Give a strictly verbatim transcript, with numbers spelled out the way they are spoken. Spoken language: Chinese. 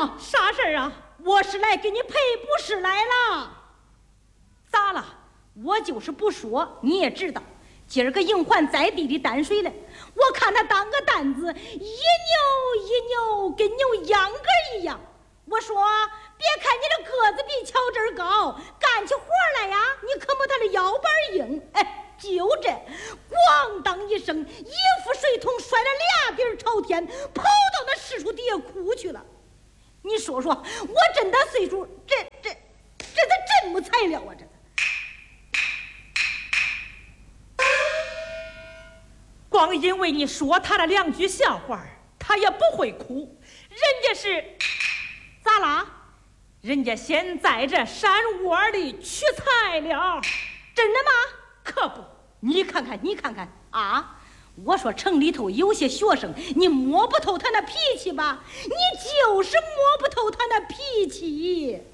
娘， 啥事儿啊？ 我是来给你赔不是来了。 咋了？ 我就是不说，你也知道，今儿个营换在地的担水了，我看他当个担子，一扭一扭，跟扭秧歌一样。我说，别看你这个子比乔治高，干起活来呀，你可没他的腰板硬。哎，就这，咣当一声，一副水桶摔了俩底儿朝天，跑到那柿树底下哭去了。你说说，我真大岁数，这这这咋真没材料啊？这光因为你说他的两句笑话，他也不会哭。人家是咋啦？人家先在这山窝里取材料。 真的吗？ 可不， 你看看，你看看啊！我说城里头有些学生，你摸不透他那脾气吧？你就是摸不透他那脾气。